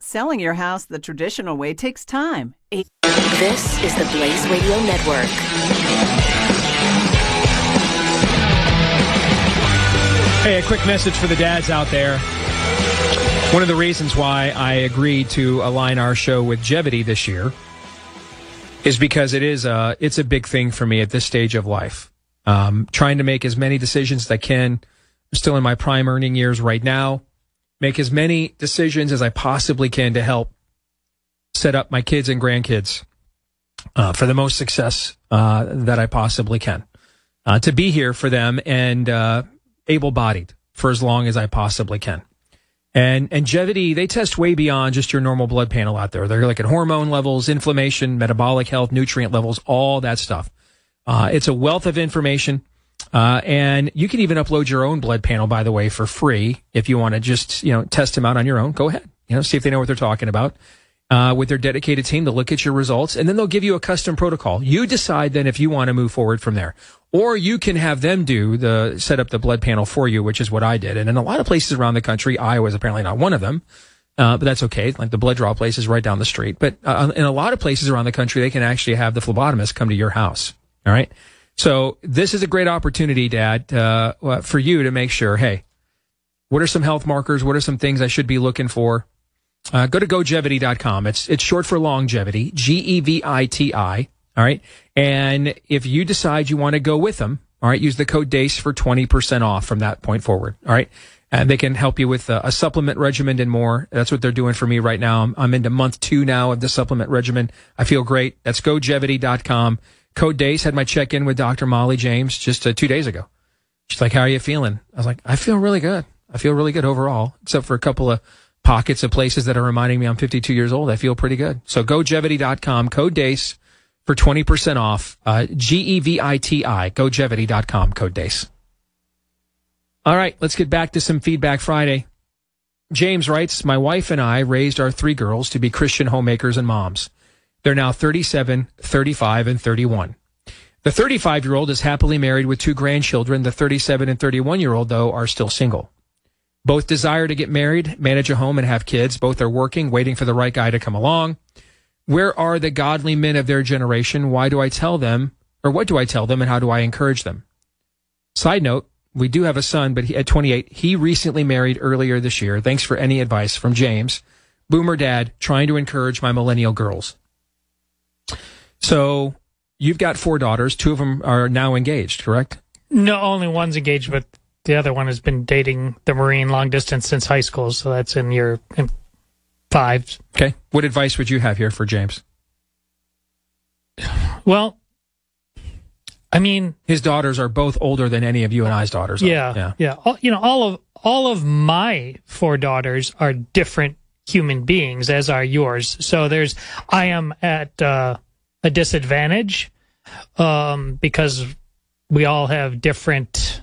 Selling your house the traditional way takes time. This is the Blaze Radio Network. Hey, a quick message for the dads out there. One of the reasons why I agreed to align our show with Jevity this year is because it's a big thing for me at this stage of life. Trying to make as many decisions as I can. I'm still in my prime earning years right now. Make as many decisions as I possibly can to help set up my kids and grandkids for the most success that I possibly can. To be here for them and able-bodied for as long as I possibly can. And Jevity, they test way beyond just your normal blood panel out there. They're looking at hormone levels, inflammation, metabolic health, nutrient levels, all that stuff. It's a wealth of information. And you can even upload your own blood panel, by the way, for free. If you want to just, test them out on your own, go ahead. See if they know what they're talking about. With their dedicated team, they'll look at your results and then they'll give you a custom protocol. You decide then if you want to move forward from there. Or you can have them set up the blood panel for you, which is what I did. And in a lot of places around the country, Iowa's apparently not one of them. But that's okay. Like the blood draw place is right down the street. But in a lot of places around the country, they can actually have the phlebotomist come to your house. All right. So this is a great opportunity, Dad, for you to make sure, hey, what are some health markers? What are some things I should be looking for? Go to GoJevity.com. It's short for longevity, Geviti. All right. And if you decide you want to go with them, all right, use the code DACE for 20% off from that point forward. All right. And they can help you with a supplement regimen and more. That's what they're doing for me right now. I'm into month 2 now of the supplement regimen. I feel great. That's GoJevity.com. Code DACE. Had my check-in with Dr. Molly James just 2 days ago. She's like, how are you feeling? I was like, I feel really good. I feel really good overall, except for a couple of pockets of places that are reminding me I'm 52 years old. I feel pretty good. So GoJevity.com, code DACE for 20% off. Geviti, GoJevity.com, code DACE. All right, let's get back to some Feedback Friday. James writes, my wife and I raised our 3 girls to be Christian homemakers and moms. They're now 37, 35, and 31. The 35-year-old is happily married with 2 grandchildren. The 37 and 31-year-old, though, are still single. Both desire to get married, manage a home, and have kids. Both are working, waiting for the right guy to come along. Where are the godly men of their generation? What do I tell them, and how do I encourage them? Side note, we do have a son, but at 28, he recently married earlier this year. Thanks for any advice from James. Boomer Dad, trying to encourage my millennial girls. So you've got 4 daughters. 2 of them are now engaged, correct? No, only one's engaged, but the other one has been dating the Marine long distance since high school, so that's in 5s. Okay. What advice would you have here for James? Well, I mean, his daughters are both older than any of you and I's daughters. Yeah. All of my 4 daughters are different human beings, as are yours. So I am at a disadvantage because we all have different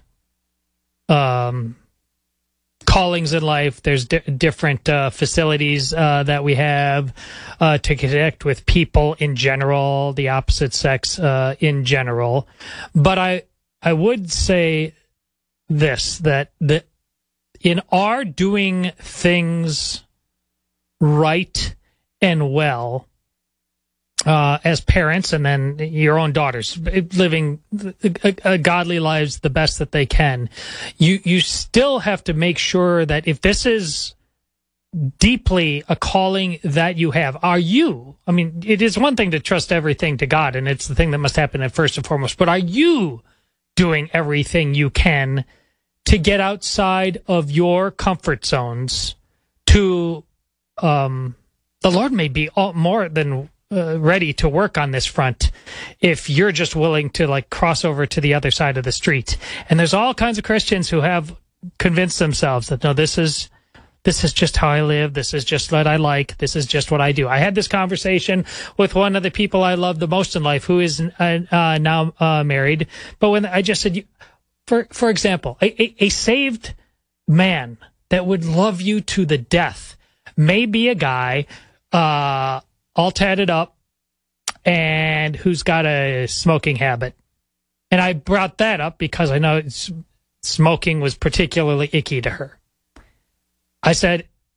callings in life. There's different facilities that we have to connect with people in general, the opposite sex in general. But I would say this, that in our doing things right and well as parents, and then your own daughters living godly lives the best that they can, you still have to make sure that if this is deeply a calling that you have, it is one thing to trust everything to God, and it's the thing that must happen at first and foremost, but are you doing everything you can to get outside of your comfort zones to the Lord may be more than ready to work on this front if you're just willing to cross over to the other side of the street. And there's all kinds of Christians who have convinced themselves that, no, this is just how I live. This is just what I like. This is just what I do. I had this conversation with one of the people I love the most in life, who is now married. But when I just said, for example, a saved man that would love you to the death may be a guy all tatted up and who's got a smoking habit. And I brought that up because I know smoking was particularly icky to her. I said,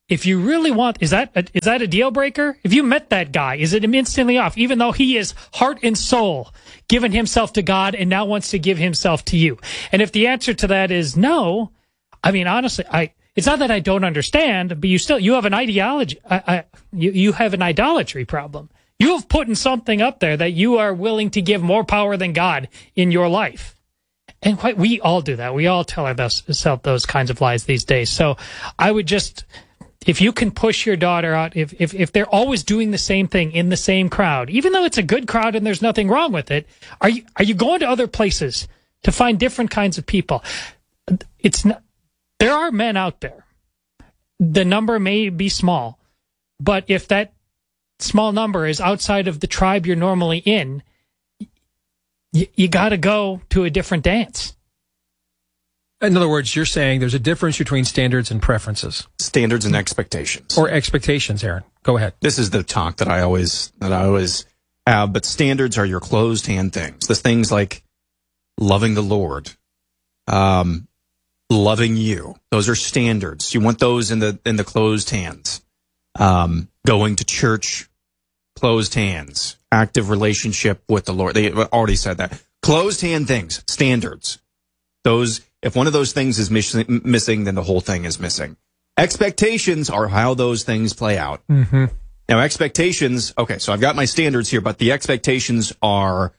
if you really want, is that a deal breaker? If you met that guy, is it instantly off, even though he is heart and soul given himself to God and now wants to give himself to you? And if the answer to that is no, I mean, honestly, it's not that I don't understand, but you have an ideology. You have an idolatry problem. You have put in something up there that you are willing to give more power than God in your life. And we all do that. We all tell ourselves those kinds of lies these days. So I would just, if you can push your daughter out, if they're always doing the same thing in the same crowd, even though it's a good crowd and there's nothing wrong with it, are you going to other places to find different kinds of people? It's not, there are men out there. The number may be small, but if that small number is outside of the tribe you're normally in, you got to go to a different dance. In other words, you're saying there's a difference between standards and preferences. Standards and expectations. Or expectations, Aaron. Go ahead. This is the talk that I always have, but standards are your closed hand things. The things like loving the Lord, loving you. Those are standards. You want those in the closed hands. Going to church, closed hands. Active relationship with the Lord. They already said that. Closed hand things, standards. Those, if one of those things is missing, then the whole thing is missing. Expectations are how those things play out. Mm-hmm. Now, expectations, okay, so I've got my standards here, but the expectations are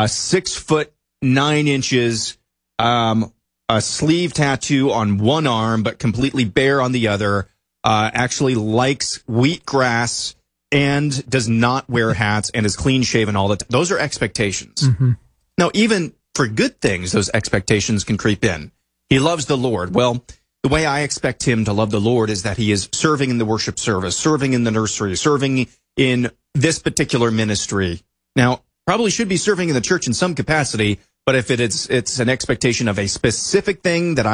6'9", a sleeve tattoo on one arm, but completely bare on the other, actually likes wheatgrass, and does not wear hats and is clean shaven all the time. Those are expectations. Mm-hmm. Now, even for good things, those expectations can creep in. He loves the Lord. Well, the way I expect him to love the Lord is that he is serving in the worship service, serving in the nursery, serving in this particular ministry. Now, probably should be serving in the church in some capacity, but if it's an expectation of a specific thing that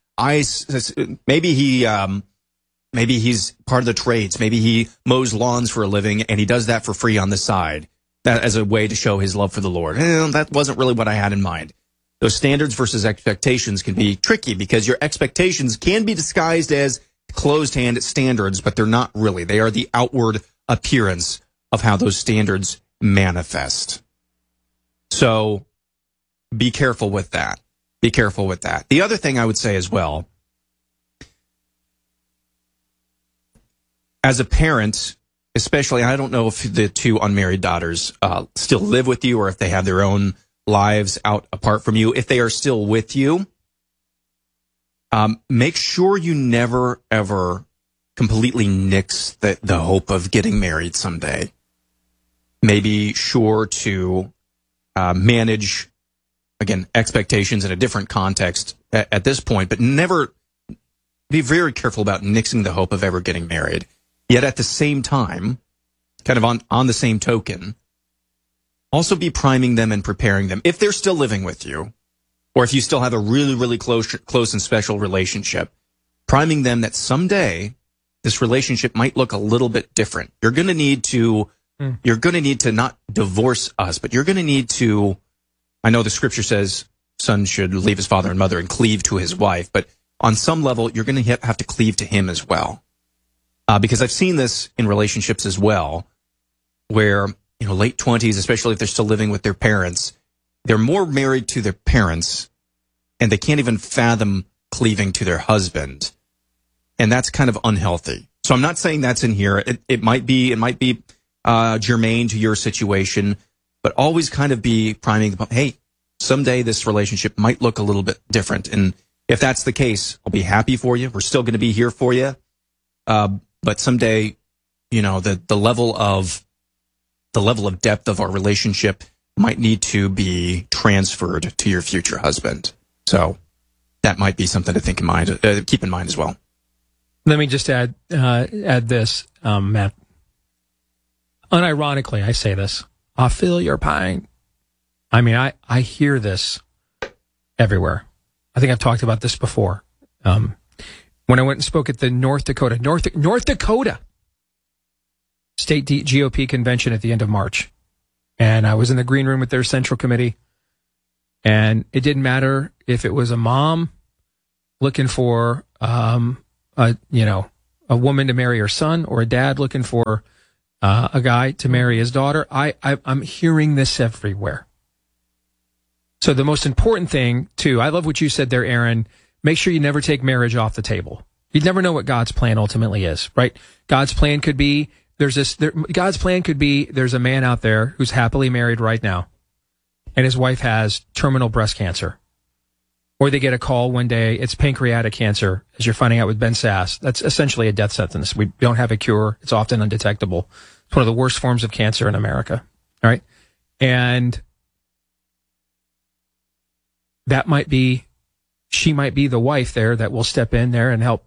maybe he's part of the trades. Maybe he mows lawns for a living, and he does that for free on the side, that as a way to show his love for the Lord. That wasn't really what I had in mind. Those standards versus expectations can be tricky because your expectations can be disguised as closed-hand standards, but they're not really. They are the outward appearance of how those standards manifest. So be careful with that. Be careful with that. The other thing I would say as well, as a parent, especially, I don't know if the two unmarried daughters still live with you or if they have their own lives out apart from you. If they are still with you, make sure you never, ever completely nix the hope of getting married someday. Maybe sure to manage, again, expectations in a different context at this point, but never be very careful about nixing the hope of ever getting married. Yet at the same time, kind of on the same token, also be priming them and preparing them. If they're still living with you, or if you still have a really, really close and special relationship, priming them that someday this relationship might look a little bit different. You're going to need to not divorce us, but you're going to need to, I know the scripture says son should leave his father and mother and cleave to his wife, but on some level, you're going to have to cleave to him as well. Because I've seen this in relationships as well, where, late 20s, especially if they're still living with their parents, they're more married to their parents, and they can't even fathom cleaving to their husband. And that's kind of unhealthy. So I'm not saying that's in here. It might be germane to your situation, but always kind of be priming, hey, someday this relationship might look a little bit different. And if that's the case, I'll be happy for you. We're still going to be here for you. But someday, the level of depth of our relationship might need to be transferred to your future husband. So that might be something to keep in mind as well. Let me just add this, Matt. Unironically, I say this. I feel your pain. I mean, I hear this everywhere. I think I've talked about this before. When I went and spoke at the North Dakota State GOP convention at the end of March, and I was in the green room with their central committee, and it didn't matter if it was a mom looking for, a a woman to marry her son or a dad looking for a guy to marry his daughter. I'm hearing this everywhere. So the most important thing, too, I love what you said there, Aaron. Make sure you never take marriage off the table. You never know what God's plan ultimately is, right? God's plan could be there's a man out there who's happily married right now, and his wife has terminal breast cancer. Or they get a call one day, it's pancreatic cancer, as you're finding out with Ben Sass. That's essentially a death sentence. We don't have a cure. It's often undetectable. It's one of the worst forms of cancer in America. All right? And she might be the wife there that will step in there and help,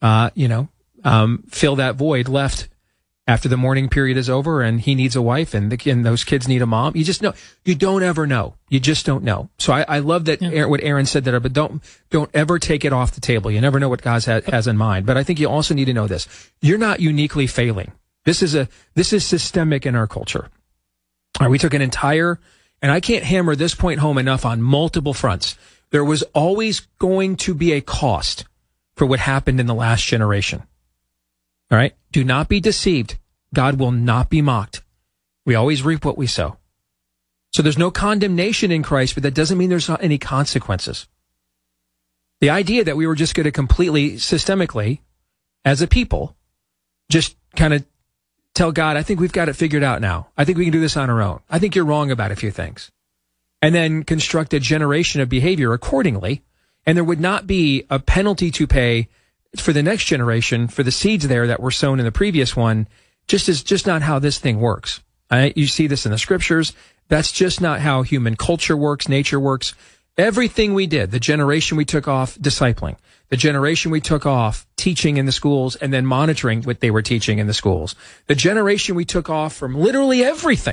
fill that void left after the mourning period is over, and he needs a wife, and those kids need a mom. You just know. You don't ever know. You just don't know. So I love that what Aaron said there, but don't ever take it off the table. You never know what God has in mind. But I think you also need to know this: you're not uniquely failing. This is systemic in our culture. All right, we took an entire, and I can't hammer this point home enough on multiple fronts. There was always going to be a cost for what happened in the last generation. All right? Do not be deceived. God will not be mocked. We always reap what we sow. So there's no condemnation in Christ, but that doesn't mean there's not any consequences. The idea that we were just going to completely, systemically, as a people, just kind of tell God, I think we've got it figured out now. I think we can do this on our own. I think you're wrong about a few things. And then construct a generation of behavior accordingly, and there would not be a penalty to pay for the next generation for the seeds there that were sown in the previous one. Just not how this thing works. You see this in the scriptures. That's just not how human culture works, nature works. Everything we did, the generation we took off discipling, the generation we took off teaching in the schools and then monitoring what they were teaching in the schools, the generation we took off from literally everything,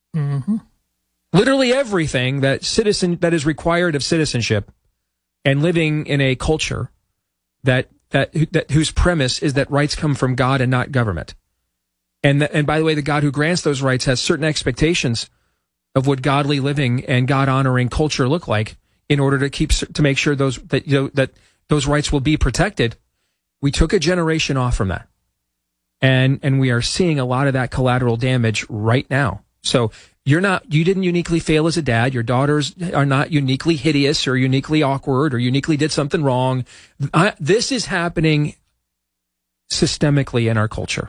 literally everything that is required of citizenship, and living in a culture that whose premise is that rights come from God and not government. And by the way, the God who grants those rights has certain expectations of what godly living and God honoring culture look like in order to make sure that those rights will be protected. We took a generation off from that. And we are seeing a lot of that collateral damage right now. So you didn't uniquely fail as a dad. Your daughters are not uniquely hideous or uniquely awkward or uniquely did something wrong. This is happening systemically in our culture.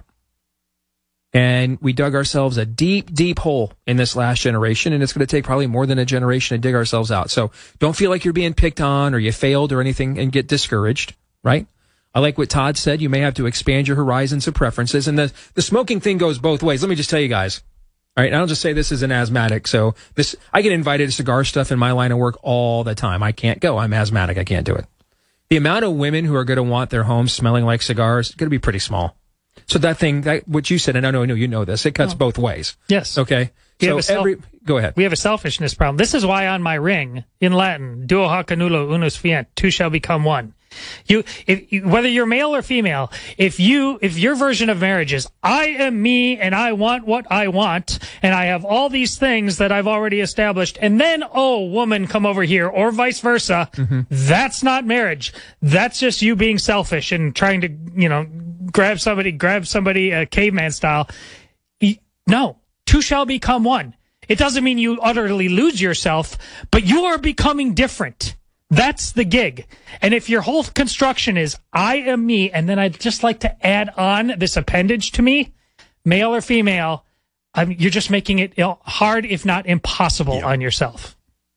And we dug ourselves a deep, deep hole in this last generation, and it's going to take probably more than a generation to dig ourselves out. So don't feel like you're being picked on or you failed or anything and get discouraged, right? I like what Todd said. You may have to expand your horizons of preferences. And the smoking thing goes both ways. Let me just tell you guys. All right, and I'll just say this as an asthmatic. So I get invited to cigar stuff in my line of work all the time. I can't go. I'm asthmatic. I can't do it. The amount of women who are going to want their homes smelling like cigars is going to be pretty small. So what you said, and I know you know this, it cuts both ways. Yes. Okay. Go ahead. We have a selfishness problem. This is why on my ring, in Latin, duo hac annulo unus fiant, two shall become one. Whether you're male or female, if your version of marriage is, I am me and I want what I want, and I have all these things that I've already established, and then, woman, come over here, or vice versa, that's not marriage. That's just you being selfish and trying to, grab somebody caveman style. No, two shall become one. It doesn't mean you utterly lose yourself, but you are becoming different. That's the gig. And if your whole construction is, I am me, and then I'd just like to add on this appendage to me, male or female, you're just making it hard, if not impossible, on yourself.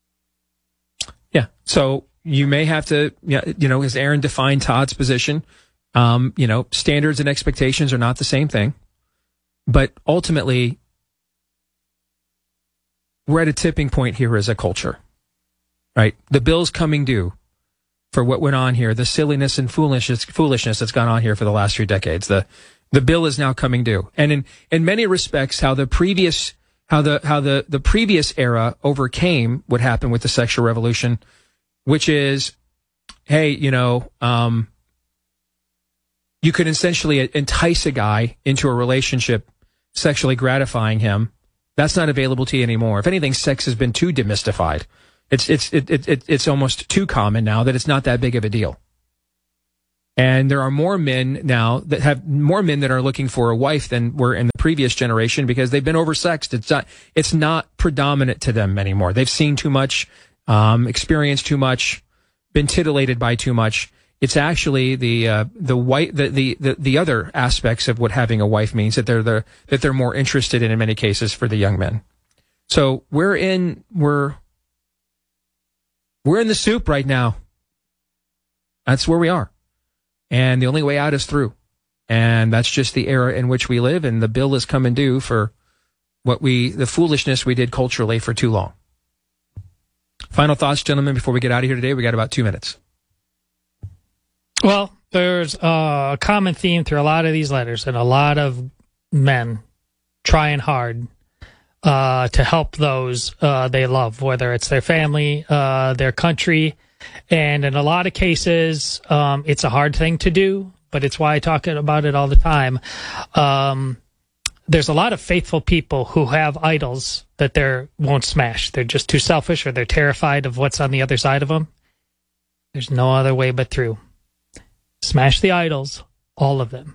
Yeah. So you may have to, as Aaron defined Todd's position, standards and expectations are not the same thing. But ultimately, we're at a tipping point here as a culture. Right? The bill's coming due for what went on here, the silliness and foolishness that's gone on here for the last few decades. The bill is now coming due. And in many respects, how the previous era overcame what happened with the sexual revolution, which is, hey, you could essentially entice a guy into a relationship, sexually gratifying him. That's not available to you anymore. If anything, sex has been too demystified. It's almost too common now that it's not that big of a deal. And there are more men now that are looking for a wife than were in the previous generation because they've been oversexed. It's not predominant to them anymore. They've seen too much, experienced too much, been titillated by too much. It's actually the other aspects of what having a wife means that they're more interested in many cases for the young men. So we're in the soup right now. That's where we are. And the only way out is through. And that's just the era in which we live, and the bill is coming due for the foolishness we did culturally for too long. Final thoughts, gentlemen, before we get out of here today. We got about 2 minutes. Well, there's a common theme through a lot of these letters, and a lot of men trying hard to help those they love, whether it's their family, their country. And in a lot of cases, it's a hard thing to do, but it's why I talk about it all the time. There's a lot of faithful people who have idols that they won't smash. They're just too selfish, or they're terrified of what's on the other side of them. There's no other way but through. Smash the idols, all of them.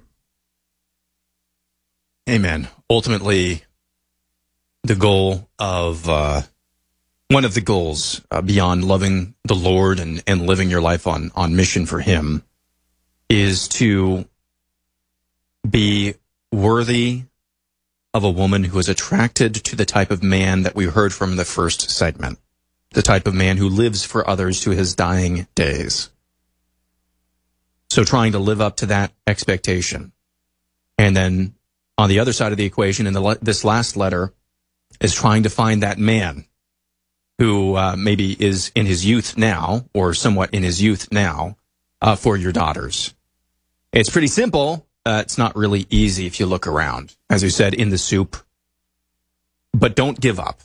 Amen. Ultimately, the goal of one of the goals beyond loving the Lord and living your life on mission for Him is to be worthy of a woman who is attracted to the type of man that we heard from in the first segment, the type of man who lives for others to his dying days. So trying to live up to that expectation. And then on the other side of the equation, in this last letter, is trying to find that man who maybe is in his youth now, or somewhat in his youth now, for your daughters. It's pretty simple. It's not really easy if you look around. As you said, in the soup. But don't give up.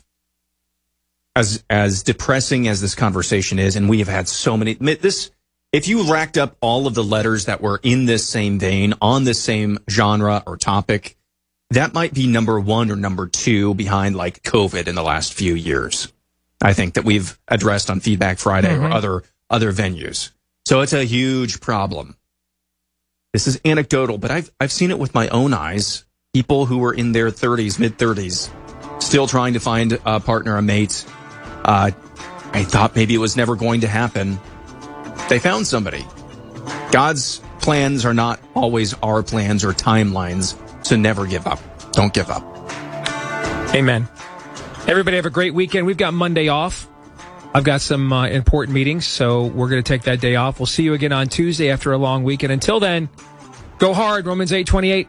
As depressing as this conversation is, and we have had so many... If you racked up all of the letters that were in this same vein, on this same genre or topic, that might be number 1 or number 2 behind like COVID in the last few years. I think that we've addressed on Feedback Friday or other venues. So it's a huge problem. This is anecdotal, but I've seen it with my own eyes. People who were in their 30s, mid-30s, still trying to find a partner, a mate. I thought maybe it was never going to happen. They found somebody. God's plans are not always our plans or timelines, so never give up. Don't give up. Amen. Everybody have a great weekend. We've got Monday off. I've got some important meetings, so we're going to take that day off. We'll see you again on Tuesday after a long weekend. Until then, go hard, Romans 8:28.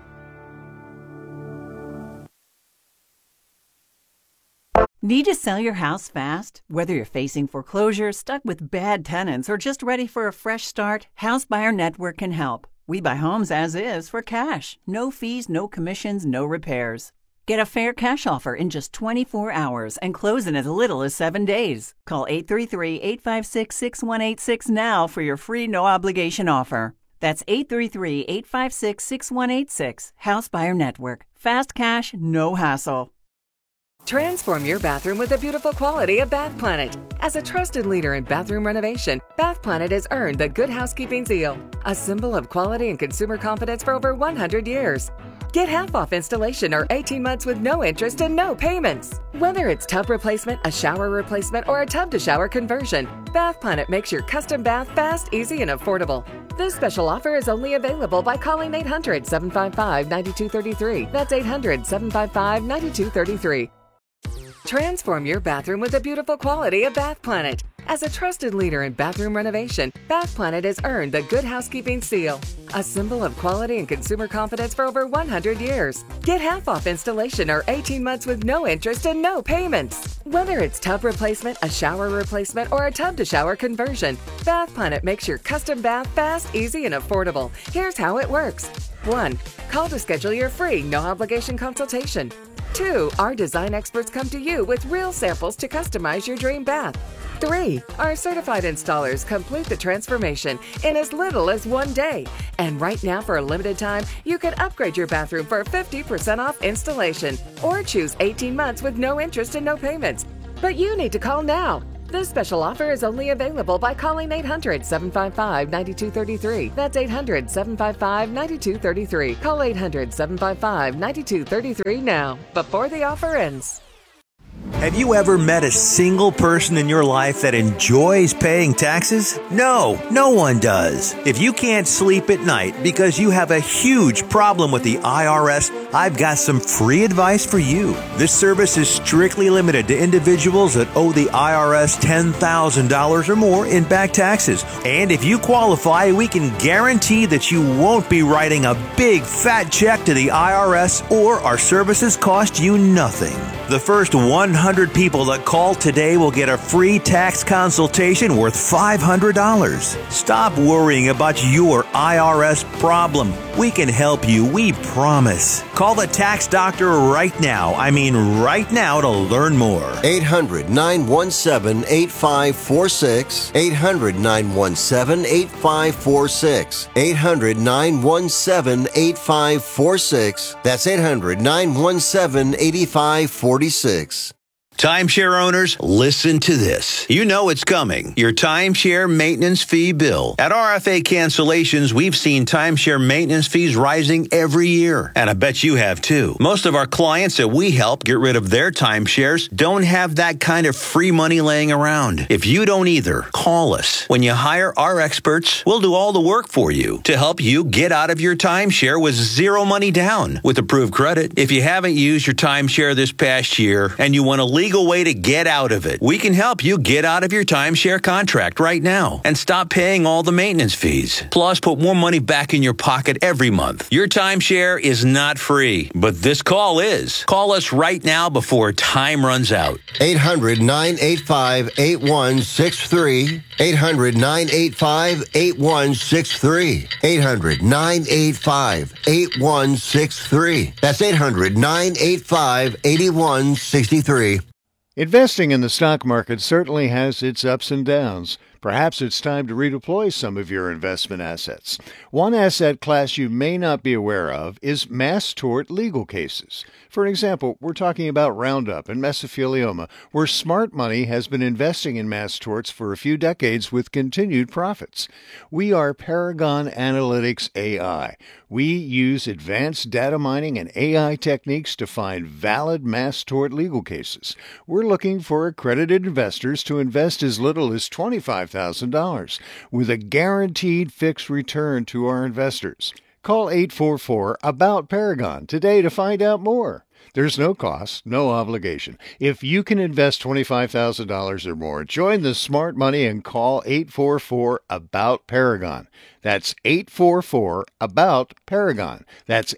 Need to sell your house fast? Whether you're facing foreclosure, stuck with bad tenants, or just ready for a fresh start, House Buyer Network can help. We buy homes as is for cash. No fees, no commissions, no repairs. Get a fair cash offer in just 24 hours and close in as little as 7 days. Call 833-856-6186 now for your free no-obligation offer. That's 833-856-6186. House Buyer Network. Fast cash, no hassle. Transform your bathroom with the beautiful quality of Bath Planet. As a trusted leader in bathroom renovation, Bath Planet has earned the Good Housekeeping seal, a symbol of quality and consumer confidence for over 100 years. Get half off installation or 18 months with no interest and no payments. Whether it's tub replacement, a shower replacement, or a tub-to-shower conversion, Bath Planet makes your custom bath fast, easy, and affordable. This special offer is only available by calling 800-755-9233. That's 800-755-9233. Transform your bathroom with the beautiful quality of Bath Planet. As a trusted leader in bathroom renovation, Bath Planet has earned the Good Housekeeping seal, a symbol of quality and consumer confidence for over 100 years. Get half off installation or 18 months with no interest and no payments. Whether it's tub replacement, a shower replacement, or a tub-to-shower conversion, Bath Planet makes your custom bath fast, easy, and affordable. Here's how it works. 1. Call to schedule your free, no-obligation consultation. 2. Our design experts come to you with real samples to customize your dream bath. 3. Our certified installers complete the transformation in as little as 1 day. And right now, for a limited time, you can upgrade your bathroom for 50% off installation or choose 18 months with no interest and no payments. But you need to call now. This special offer is only available by calling 800-755-9233. That's 800-755-9233. Call 800-755-9233 now, before the offer ends. Have you ever met a single person in your life that enjoys paying taxes? No, no one does. If you can't sleep at night because you have a huge problem with the IRS, I've got some free advice for you. This service is strictly limited to individuals that owe the IRS $10,000 or more in back taxes. And if you qualify, we can guarantee that you won't be writing a big fat check to the IRS, or our services cost you nothing. The first 100 people that call today will get a free tax consultation worth $500. Stop worrying about your IRS problem. We can help you, we promise. Call the tax doctor right now. I mean right now, to learn more. 800-917-8546. 800-917-8546. 800-917-8546. That's 800-917-8546. Timeshare owners, listen to this. You know it's coming. Your timeshare maintenance fee bill. At RFA Cancellations, we've seen timeshare maintenance fees rising every year. And I bet you have too. Most of our clients that we help get rid of their timeshares don't have that kind of free money laying around. If you don't either, call us. When you hire our experts, we'll do all the work for you to help you get out of your timeshare with zero money down with approved credit. If you haven't used your timeshare this past year and you want to legal way to get out of it, we can help you get out of your timeshare contract right now and stop paying all the maintenance fees. Plus, put more money back in your pocket every month. Your timeshare is not free, but this call is. Call us right now before time runs out. 800-985-8163. 800-985-8163. 800-985-8163. That's 800-985-8163. Investing in the stock market certainly has its ups and downs. Perhaps it's time to redeploy some of your investment assets. One asset class you may not be aware of is mass tort legal cases. For example, we're talking about Roundup and mesothelioma, where smart money has been investing in mass torts for a few decades with continued profits. We are Paragon Analytics AI. We use advanced data mining and AI techniques to find valid mass tort legal cases. We're looking for accredited investors to invest as little as $25,000 with a guaranteed fixed return to our investors. Call 844-ABOUT-PARAGON today to find out more. There's no cost, no obligation. If you can invest $25,000 or more, join the smart money and call 844-ABOUT-PARAGON. That's 844-ABOUT-PARAGON. That's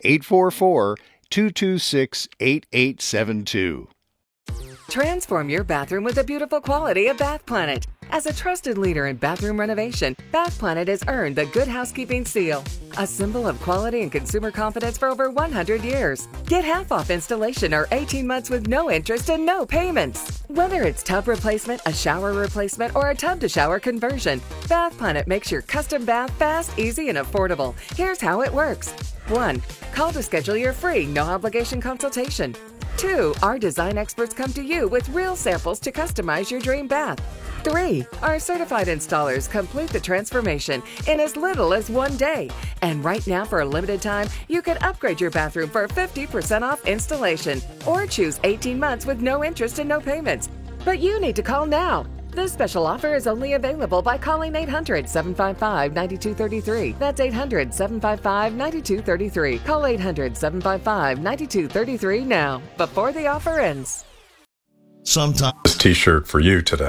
844-226-8872. Transform your bathroom with the beautiful quality of Bath Planet. As a trusted leader in bathroom renovation, Bath Planet has earned the Good Housekeeping Seal, a symbol of quality and consumer confidence for over 100 years. Get half off installation or 18 months with no interest and no payments. Whether it's tub replacement, a shower replacement, or a tub-to-shower conversion, Bath Planet makes your custom bath fast, easy, and affordable. Here's how it works. 1. Call to schedule your free, no-obligation consultation. 2. Our design experts come to you with real samples to customize your dream bath. 3. Our certified installers complete the transformation in as little as 1 day. And right now, for a limited time, you can upgrade your bathroom for 50% off installation or choose 18 months with no interest and no payments. But you need to call now. This special offer is only available by calling 800-755-9233. That's 800-755-9233. Call 800-755-9233 now, before the offer ends. Sometimes this t-shirt for you today.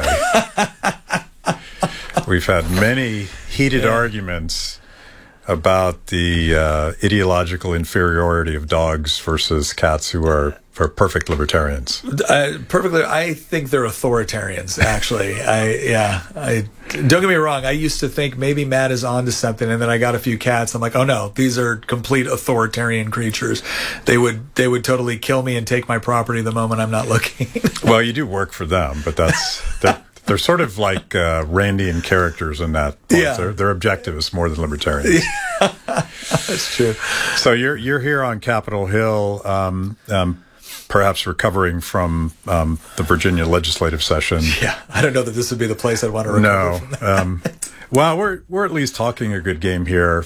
We've had many heated arguments about the ideological inferiority of dogs versus cats who are perfect libertarians. I think they're authoritarians, actually. I don't get me wrong. I used to think maybe Matt is onto something, and then I got a few cats. I'm like, oh no, these are complete authoritarian creatures. They would totally kill me and take my property the moment I'm not looking. Well, you do work for them, but they're sort of like Randian characters in that. Yeah. They're objectivists more than libertarians. Yeah. That's true. So you're here on Capitol Hill. perhaps recovering from the Virginia legislative session. Yeah, I don't know that this would be the place I'd want to recover from that. Well, we're at least talking a good game here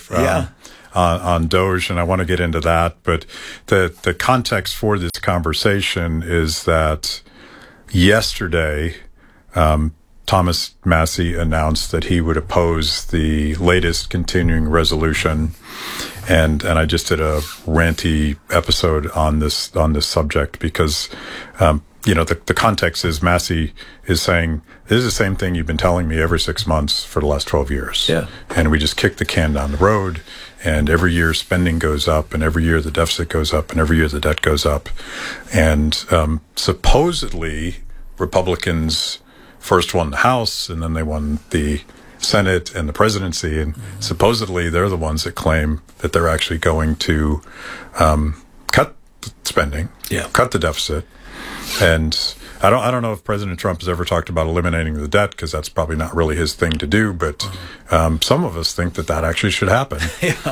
on Doge, and I want to get into that. But the context for this conversation is that yesterday, Thomas Massie announced that he would oppose the latest continuing resolution, and I just did a ranty episode on this subject because the context is Massie is saying this is the same thing you've been telling me every 6 months for the last 12 years. Yeah, and we just kick the can down the road, and every year spending goes up, and every year the deficit goes up, and every year the debt goes up, and supposedly Republicans first won the House, and then they won the Senate and the presidency, and supposedly they're the ones that claim that they're actually going to cut spending, cut the deficit. And I don't know if President Trump has ever talked about eliminating the debt, because that's probably not really his thing to do. But some of us think that actually should happen.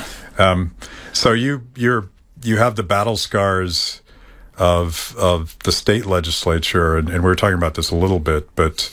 So you have the battle scars of the state legislature, and we were talking about this a little bit, but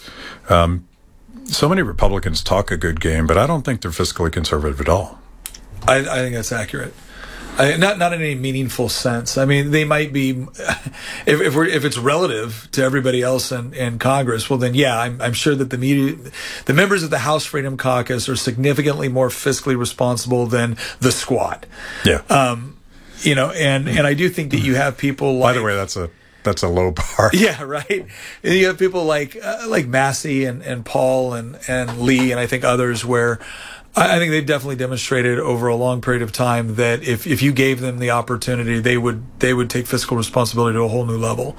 so many Republicans talk a good game, but I don't think they're fiscally conservative at all. I think that's accurate. Not in any meaningful sense. I mean, they might be, if it's relative to everybody else in Congress, well then, yeah, I'm sure that the members of the House Freedom Caucus are significantly more fiscally responsible than the Squad. Yeah. And I do think that you have people like... By the way, that's a low bar. Yeah, right. And you have people like Massie and Paul and Lee and I think others where I think they've definitely demonstrated over a long period of time that if you gave them the opportunity, they would take fiscal responsibility to a whole new level.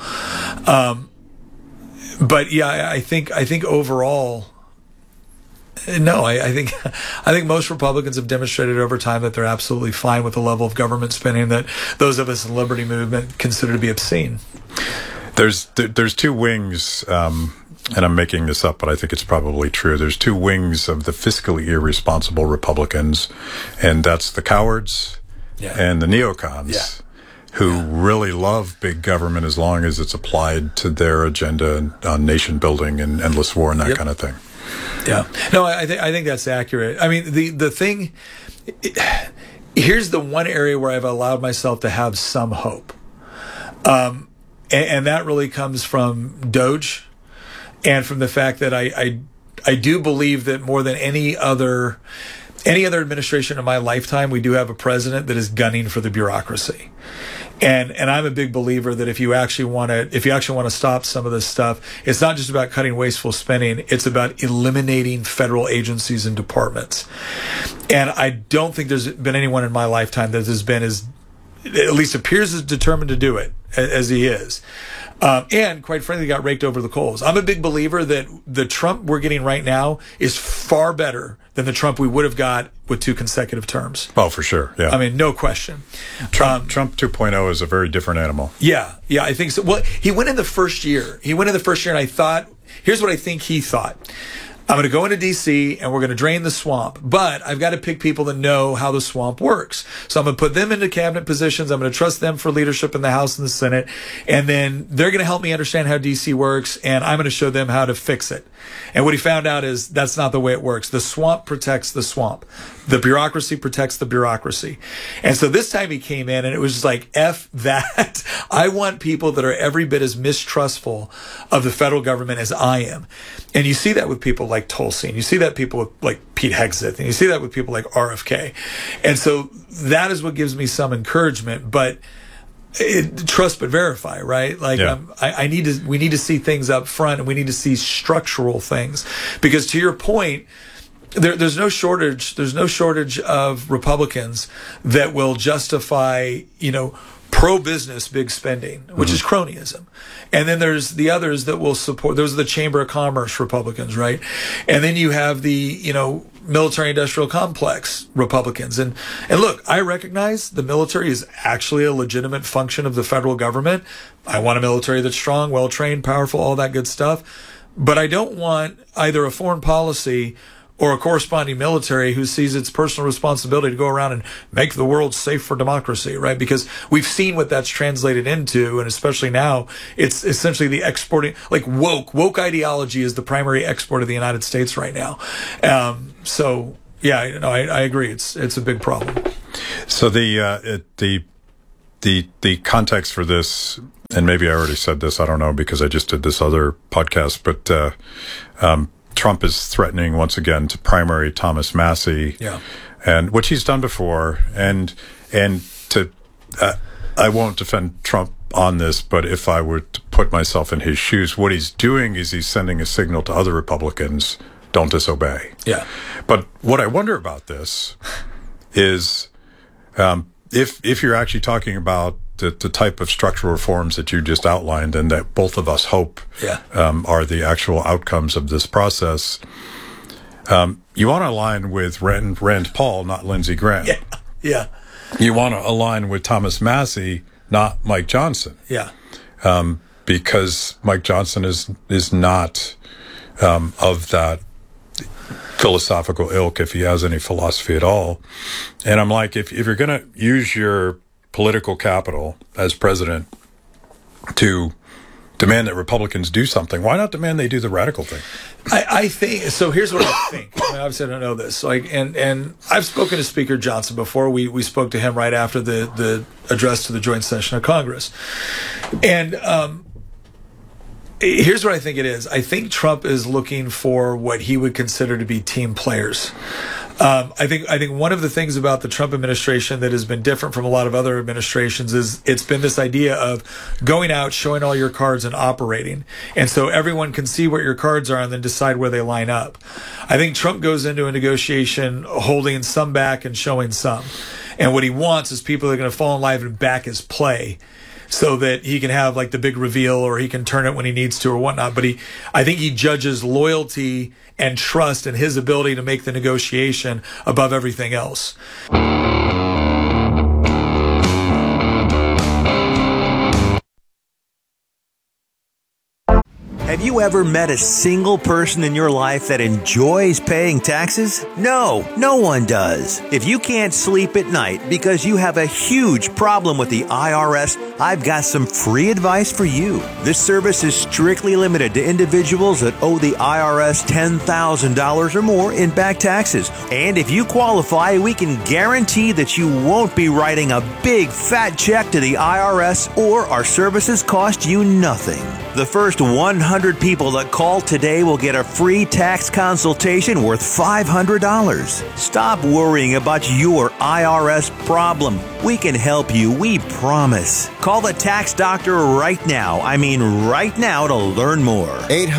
But yeah, I think overall, no, I think most Republicans have demonstrated over time that they're absolutely fine with the level of government spending that those of us in the Liberty Movement consider to be obscene. There's two wings, and I'm making this up, but I think it's probably true. There's two wings of the fiscally irresponsible Republicans, and that's the cowards and the neocons, who really love big government as long as it's applied to their agenda on nation building and endless war and that kind of thing. Yeah. No, I think that's accurate. I mean, the thing, here's the one area where I've allowed myself to have some hope. And that really comes from Doge and from the fact that I do believe that more than any other administration in my lifetime, we do have a president that is gunning for the bureaucracy. And I'm a big believer that if you actually want to stop some of this stuff, it's not just about cutting wasteful spending, it's about eliminating federal agencies and departments. And I don't think there's been anyone in my lifetime that has been at least appears as determined to do it as he is. And quite frankly, got raked over the coals. I'm a big believer that the Trump we're getting right now is far better than the Trump we would have got with 2 consecutive terms. Oh, for sure. Yeah. I mean, no question. Trump 2.0 is a very different animal. Yeah, I think so. Well, he went in the first year. And I thought, here's what I think he thought. I'm going to go into D.C. and we're going to drain the swamp, but I've got to pick people that know how the swamp works. So I'm going to put them into cabinet positions. I'm going to trust them for leadership in the House and the Senate. And then they're going to help me understand how D.C. works, and I'm going to show them how to fix it. And what he found out is that's not the way it works. The swamp protects the swamp. The bureaucracy protects the bureaucracy. And so this time he came in and it was just like, F that. I want people that are every bit as mistrustful of the federal government as I am. And you see that with people like Tulsi, and you see that people with like Pete Hegseth, and you see that with people like RFK. And so that is what gives me some encouragement, but trust but verify, right? Like we need to see things up front, and we need to see structural things, because to your point, there's no shortage of Republicans that will justify, pro-business big spending, which is cronyism. And then there's the others that will support, those are the Chamber of Commerce Republicans, right? And then you have the, military industrial complex Republicans. And look, I recognize the military is actually a legitimate function of the federal government. I want a military that's strong, well-trained, powerful, all that good stuff. But I don't want either a foreign policy or a corresponding military who sees its personal responsibility to go around and make the world safe for democracy, right? Because we've seen what that's translated into, and especially now, it's essentially the exporting, like woke ideology is the primary export of the United States right now. So yeah, I agree. It's a big problem. So the context for this, and maybe I already said this, I don't know, because I just did this other podcast, but Trump is threatening once again to primary Thomas Massie, and which he's done before, and to I won't defend Trump on this, but if I were to put myself in his shoes, what he's doing is he's sending a signal to other Republicans: don't disobey. Yeah. But what I wonder about this is, if you're actually talking about the type of structural reforms that you just outlined and that both of us hope are the actual outcomes of this process, you want to align with Rand Paul, not Lindsey Graham. Yeah. You want to align with Thomas Massie, not Mike Johnson. Yeah. Because Mike Johnson is not of that philosophical ilk, if he has any philosophy at all. And I'm like, if you're going to use your political capital as president to demand that Republicans do something, why not demand they do the radical thing? I think so. Here's what I think. I mean, obviously, I don't know this. And I've spoken to Speaker Johnson before. We spoke to him right after the address to the joint session of Congress. And here's what I think it is. I think Trump is looking for what he would consider to be team players. I think one of the things about the Trump administration that has been different from a lot of other administrations is it's been this idea of going out, showing all your cards, and operating. And so everyone can see what your cards are and then decide where they line up. I think Trump goes into a negotiation holding some back and showing some. And what he wants is people that are going to fall in line and back his play, so that he can have like the big reveal, or he can turn it when he needs to or whatnot. But I think he judges loyalty and trust and his ability to make the negotiation above everything else. Have you ever met a single person in your life that enjoys paying taxes? No, no one does. If you can't sleep at night because you have a huge problem with the IRS, I've got some free advice for you. This service is strictly limited to individuals that owe the IRS $10,000 or more in back taxes. And if you qualify, we can guarantee that you won't be writing a big fat check to the IRS, or our services cost you nothing. The first 100 people that call today will get a free tax consultation worth $500. Stop worrying about your IRS problem. We can help you, we promise. Call the tax doctor right now. I mean right now, to learn more.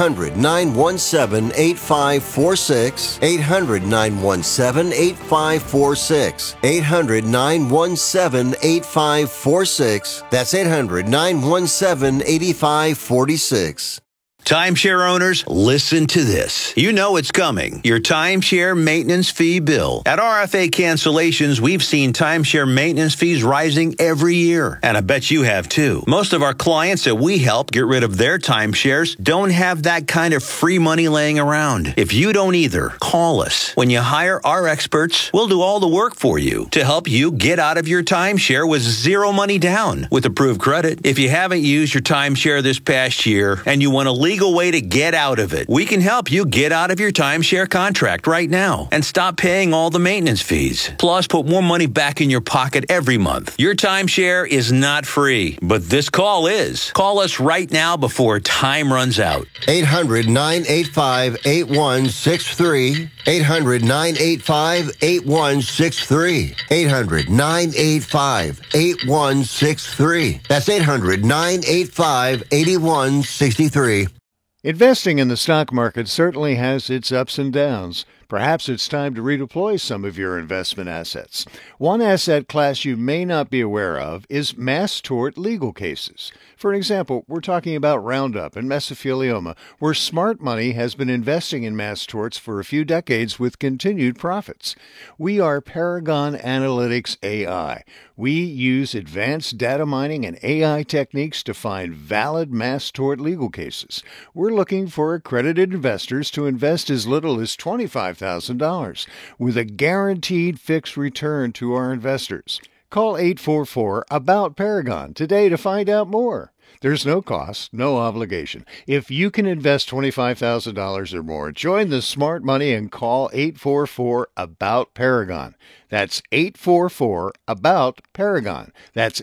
800-917-8546. 800-917-8546. 800-917-8546. That's 800-917-8546. Timeshare owners, listen to this. You know it's coming. Your timeshare maintenance fee bill. At RFA Cancellations, we've seen timeshare maintenance fees rising every year. And I bet you have too. Most of our clients that we help get rid of their timeshares don't have that kind of free money laying around. If you don't either, call us. When you hire our experts, we'll do all the work for you to help you get out of your timeshare with zero money down with approved credit. If you haven't used your timeshare this past year and you want to leave way to get out of it, we can help you get out of your timeshare contract right now and stop paying all the maintenance fees. Plus, put more money back in your pocket every month. Your timeshare is not free, but this call is. Call us right now before time runs out. 800-985-8163. 800-985-8163. 800-985-8163. That's 800-985-8163. Investing in the stock market certainly has its ups and downs. Perhaps it's time to redeploy some of your investment assets. One asset class you may not be aware of is mass tort legal cases. For example, we're talking about Roundup and mesothelioma, where smart money has been investing in mass torts for a few decades with continued profits. We are Paragon Analytics AI. We use advanced data mining and AI techniques to find valid mass tort legal cases. We're looking for accredited investors to invest as little as $25,000 $25,000 with a guaranteed fixed return to our investors. Call 844-ABOUT-PARAGON today to find out more. There's no cost, no obligation. If you can invest $25,000 or more, join the smart money and call 844-ABOUT-PARAGON. That's 844-ABOUT-PARAGON. That's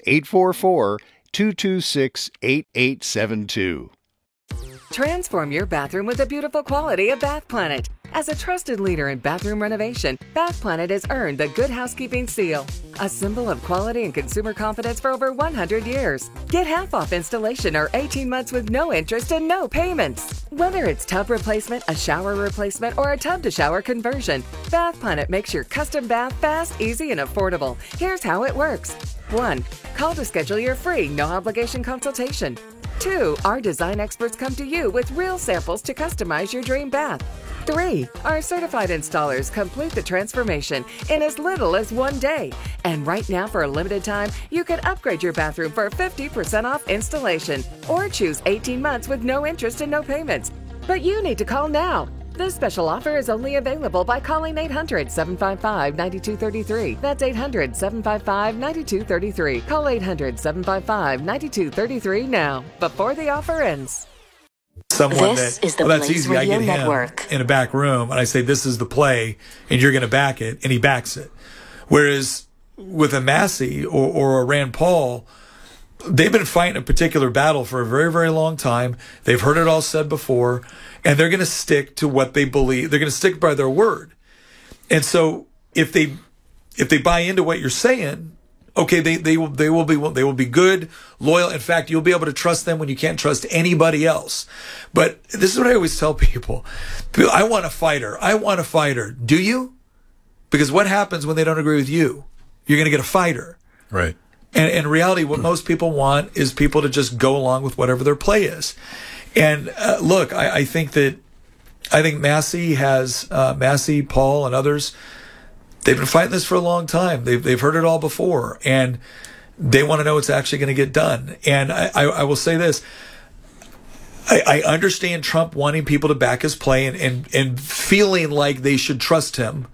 844-226-8872. Transform your bathroom with the beautiful quality of Bath Planet. As a trusted leader in bathroom renovation, Bath Planet has earned the Good Housekeeping seal, a symbol of quality and consumer confidence for over 100 years. Get half off installation or 18 months with no interest and no payments. Whether it's tub replacement, a shower replacement, or a tub-to-shower conversion, Bath Planet makes your custom bath fast, easy, and affordable. Here's how it works. 1. Call to schedule your free, no-obligation consultation. 2. Our design experts come to you with real samples to customize your dream bath. 3. Our certified installers complete the transformation in as little as 1 day. And right now, for a limited time, you can upgrade your bathroom for 50% off installation or choose 18 months with no interest and no payments. But you need to call now. This special offer is only available by calling 800-755-9233. That's 800-755-9233. Call 800-755-9233 now, before the offer ends. Someone This that, is the oh, that's Blaze easy. I Radio get Network. him in a back room, and I say, this is the play, and you're going to back it, and he backs it. Whereas with a Massey or a Rand Paul, they've been fighting a particular battle for a very, very long time. They've heard it all said before, and they're going to stick to what they believe. They're going to stick by their word. And so if they buy into what you're saying, okay, they will be good, loyal. In fact, you'll be able to trust them when you can't trust anybody else. But this is what I always tell people. I want a fighter. I want a fighter. Do you? Because what happens when they don't agree with you? You're going to get a fighter. Right. And in reality, what most people want is people to just go along with whatever their play is. And look, I think Massey has Massey, Paul, and others. They've been fighting this for a long time. They've heard it all before, and they want to know what's actually going to get done. And I will say this: I understand Trump wanting people to back his play and feeling like they should trust him.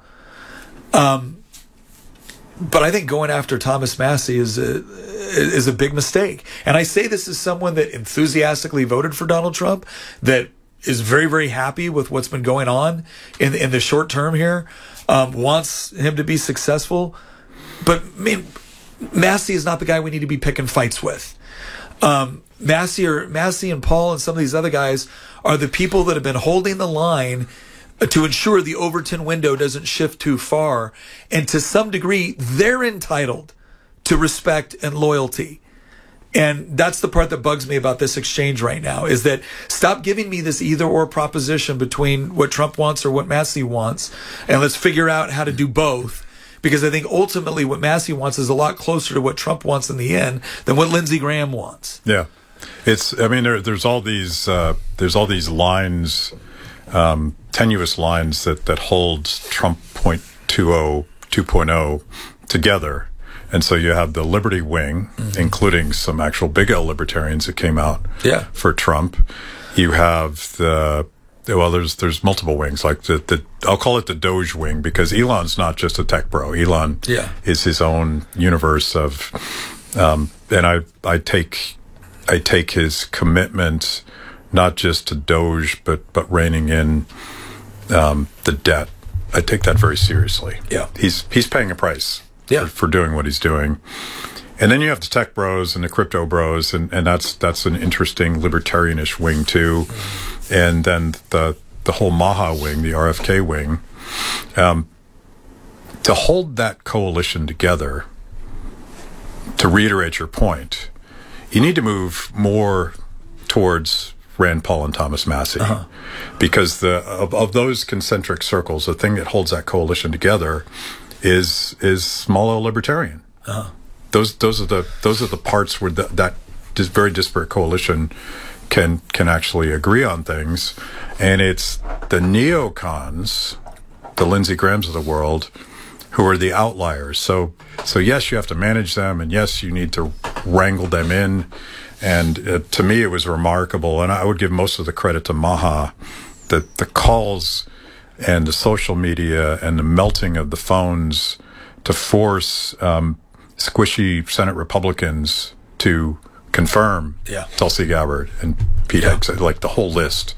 But I think going after Thomas Massey is a big mistake. And I say this as someone that enthusiastically voted for Donald Trump, that is very, very happy with what's been going on in the short term here, wants him to be successful. But I mean, Massey is not the guy we need to be picking fights with. Massey and Paul and some of these other guys are the people that have been holding the line to ensure the Overton window doesn't shift too far. And to some degree, they're entitled to respect and loyalty. And that's the part that bugs me about this exchange right now, is that stop giving me this either or proposition between what Trump wants or what Massey wants, and let's figure out how to do both. Because I think ultimately what Massey wants is a lot closer to what Trump wants in the end than what Lindsey Graham wants. Yeah. There's all these lines, tenuous lines that hold Trump 2.0 together. And so you have the Liberty wing, including some actual big L libertarians that came out for Trump. You have there's multiple wings, like I'll call it the Doge wing, because Elon's not just a tech bro. Elon is his own universe of, and I take his commitment not just to Doge, but reining in the debt. I take that very seriously. Yeah, he's paying a price. For doing what he's doing. And then you have the tech bros and the crypto bros, and that's an interesting libertarianish wing too. And then the whole Maha wing, the RFK wing. To hold that coalition together, to reiterate your point, you need to move more towards Rand Paul and Thomas Massey. Because of those concentric circles, the thing that holds that coalition together is small L libertarian. Those are the parts where that very disparate coalition can actually agree on things, and it's the neocons, the Lindsey Grahams of the world, who are the outliers. So yes, you have to manage them, and yes, you need to wrangle them in. And to me, it was remarkable, and I would give most of the credit to Maha, that the calls. and the social media and the melting of the phones to force squishy Senate Republicans to confirm Tulsi Gabbard and Pete Higgs, like the whole list.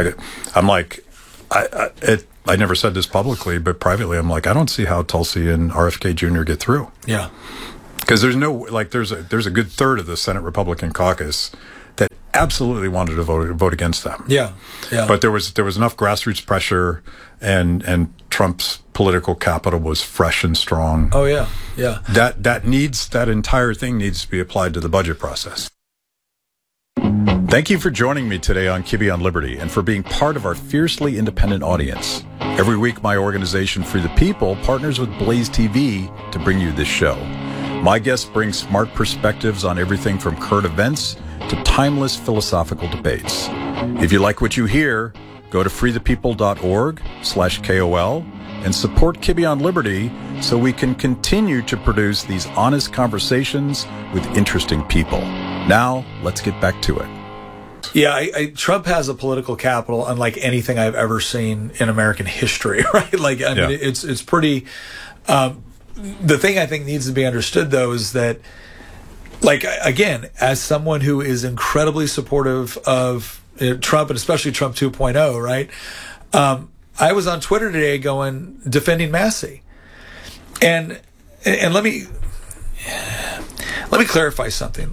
I never said this publicly, but privately, I'm like, I don't see how Tulsi and RFK Jr. get through. Yeah. Because there's a good third of the Senate Republican caucus that absolutely wanted to vote against them. Yeah. But there was enough grassroots pressure, and Trump's political capital was fresh and strong. Oh yeah. That entire thing needs to be applied to the budget process. Thank you for joining me today on Kibbe on Liberty and for being part of our fiercely independent audience. Every week, my organization, Free the People, partners with Blaze TV to bring you this show. My guests bring smart perspectives on everything from current events to timeless philosophical debates. If you like what you hear, go to freethepeople.org/KOL and support Kibbe on Liberty so we can continue to produce these honest conversations with interesting people. Now, let's get back to it. Yeah, Trump has a political capital unlike anything I've ever seen in American history, right? Mean, it's pretty... the thing I think needs to be understood, though, is that, again, as someone who is incredibly supportive of Trump, and especially Trump 2.0, right? I was on Twitter today defending Massey. And let me clarify something.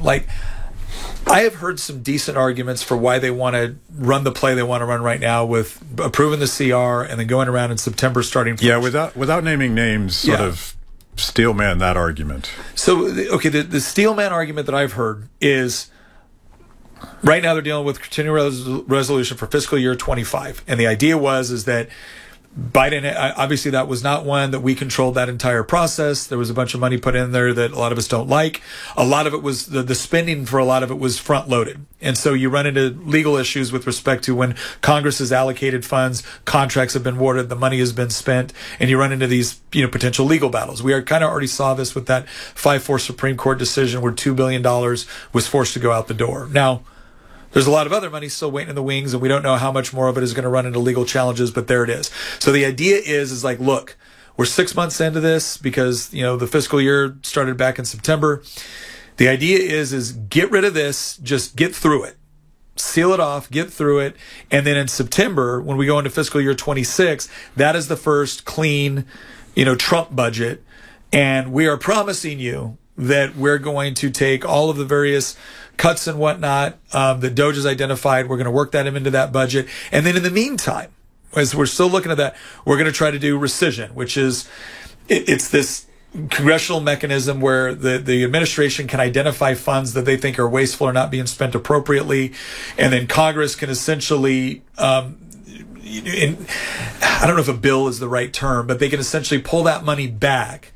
I have heard some decent arguments for why they want to run the play they want to run right now with approving the CR and then going around in September starting first. Yeah, without naming names, sort of steelman that argument. So, okay, the steelman argument that I've heard is right now they're dealing with continuing resolution for fiscal year 25. And the idea is that Biden, obviously that was not one that we controlled that entire process. There was a bunch of money put in there that a lot of us don't like. A lot of it was, the spending for a lot of it was front loaded. And so you run into legal issues with respect to when Congress has allocated funds, contracts have been awarded, the money has been spent, and you run into these, potential legal battles. We kind of already saw this with that 5-4 Supreme Court decision where $2 billion was forced to go out the door. Now, there's a lot of other money still waiting in the wings, and we don't know how much more of it is going to run into legal challenges, but there it is. So the idea is look, we're 6 months into this because, the fiscal year started back in September. The idea is get rid of this, just get through it. Seal it off, get through it, and then in September, when we go into fiscal year 26, that is the first clean, Trump budget, and we are promising you that we're going to take all of the various cuts and whatnot that DOJ has identified. We're going to work that into that budget. And then in the meantime, as we're still looking at that, we're going to try to do rescission, which is, it's this congressional mechanism where the administration can identify funds that they think are wasteful or not being spent appropriately. And then Congress can essentially, I don't know if a bill is the right term, but they can essentially pull that money back.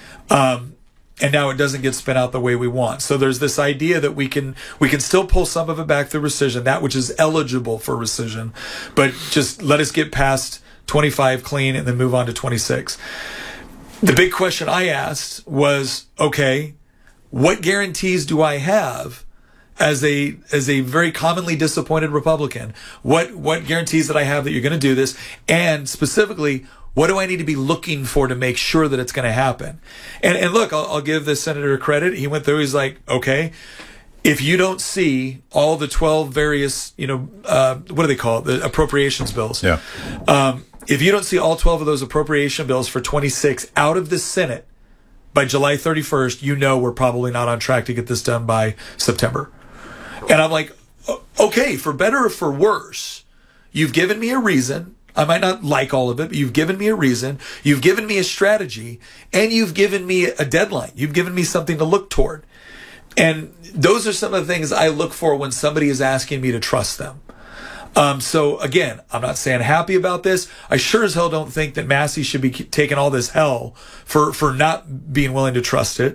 And now it doesn't get spent out the way we want. So there's this idea that we can still pull some of it back through rescission, that which is eligible for rescission, but just let us get past 25 clean and then move on to 26. The big question I asked was, okay, what guarantees do I have as a very commonly disappointed Republican? What guarantees that I have that you're going to do this? And specifically, what do I need to be looking for to make sure that it's going to happen? And look, I'll give this senator credit. He went through, he's like, okay, if you don't see all the 12 various, what do they call it? The appropriations bills. Yeah. If you don't see all 12 of those appropriation bills for 26 out of the Senate by July 31st, we're probably not on track to get this done by September. And I'm like, okay, for better or for worse, you've given me a reason. I might not like all of it, but you've given me a reason, you've given me a strategy, and you've given me a deadline. You've given me something to look toward. And those are some of the things I look for when somebody is asking me to trust them. So again, I'm not saying happy about this. I sure as hell don't think that Massey should be taking all this hell for not being willing to trust it.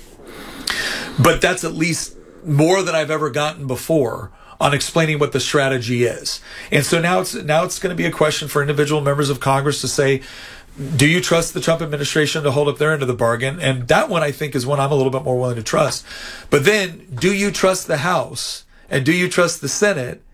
But that's at least more than I've ever gotten before on explaining what the strategy is. And so now it's going to be a question for individual members of Congress to say, do you trust the Trump administration to hold up their end of the bargain? And that one, I think, is one I'm a little bit more willing to trust. But then, do you trust the House and do you trust the Senate?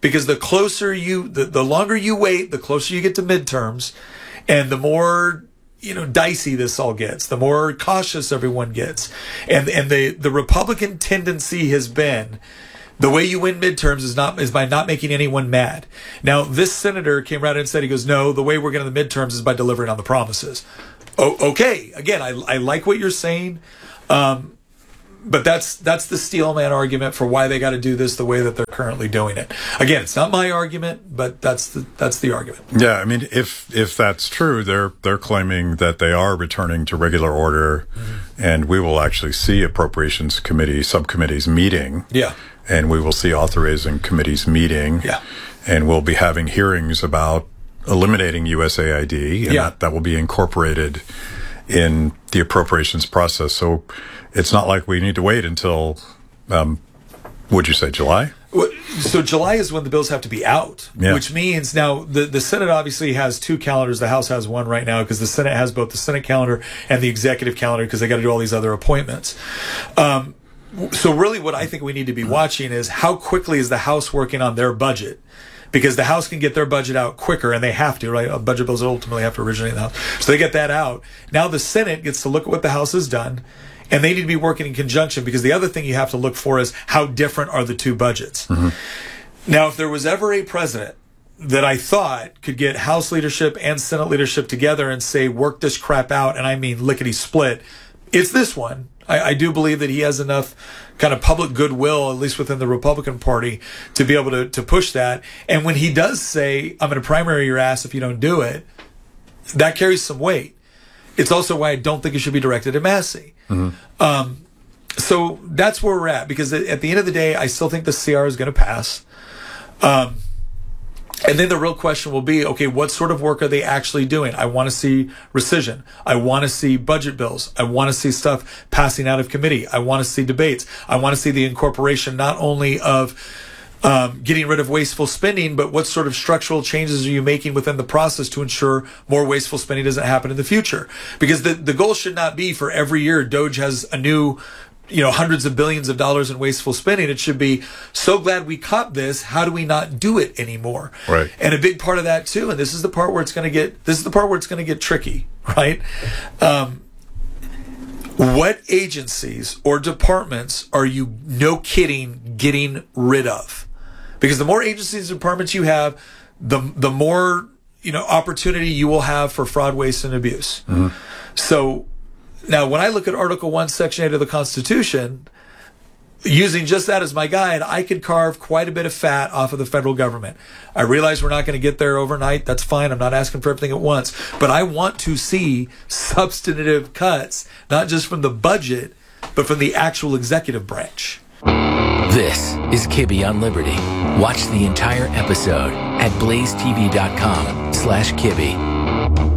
because the closer the longer you wait, the closer you get to midterms, and the more dicey this all gets, the more cautious everyone gets. And the Republican tendency has been, the way you win midterms is by not making anyone mad. Now, this senator came right in and said, he goes, no, the way we're getting the midterms is by delivering on the promises. Oh, okay. Again, I like what you're saying. But that's the steelman argument for why they got to do this the way that they're currently doing it. Again, it's not my argument, but that's the argument. Yeah, I mean, if that's true, they're claiming that they are returning to regular order, and we will actually see appropriations committee subcommittees meeting. Yeah, and we will see authorizing committees meeting. Yeah, and we'll be having hearings about eliminating USAID, and that will be incorporated in the appropriations process. So it's not like we need to wait until, would you say July? So July is when the bills have to be out, which means now the Senate obviously has two calendars. The House has one right now because the Senate has both the Senate calendar and the executive calendar because they got to do all these other appointments. So really what I think we need to be watching is how quickly is the House working on their budget. Because the House can get their budget out quicker, and they have to, right? Budget bills ultimately have to originate in the House. So they get that out. Now the Senate gets to look at what the House has done, and they need to be working in conjunction, because the other thing you have to look for is how different are the two budgets. Now, if there was ever a president that I thought could get House leadership and Senate leadership together and say, work this crap out, and I mean lickety split, it's this one. I do believe that he has enough kind of public goodwill, at least within the Republican Party, to be able to push that. And when he does say, I'm going to primary your ass if you don't do it, that carries some weight. It's also why I don't think it should be directed at Massey. So that's where we're at, because at the end of the day, I still think the CR is going to pass. And then the real question will be, okay, what sort of work are they actually doing? I want to see rescission. I want to see budget bills. I want to see stuff passing out of committee. I want to see debates. I want to see the incorporation not only of getting rid of wasteful spending, but what sort of structural changes are you making within the process to ensure more wasteful spending doesn't happen in the future? Because the goal should not be for every year DOJ has a new hundreds of billions of dollars in wasteful spending. It should be, so glad we caught this. How do we not do it anymore? Right. And a big part of that too, and this is the part where it's going to get tricky, right? What agencies or departments are you, no kidding, getting rid of? Because the more agencies and departments you have, the more opportunity you will have for fraud, waste, and abuse. So now, when I look at Article 1, Section 8 of the Constitution, using just that as my guide, I could carve quite a bit of fat off of the federal government. I realize we're not going to get there overnight. That's fine. I'm not asking for everything at once. But I want to see substantive cuts, not just from the budget, but from the actual executive branch. This is Kibbe on Liberty. Watch the entire episode at blazetv.com/Kibbe.